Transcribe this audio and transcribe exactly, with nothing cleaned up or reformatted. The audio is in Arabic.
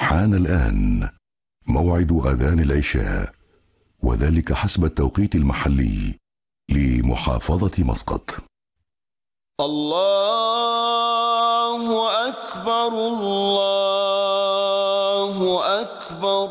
حان الآن موعد أذان العشاء، وذلك حسب التوقيت المحلي لمحافظة مسقط. الله أكبر، الله أكبر.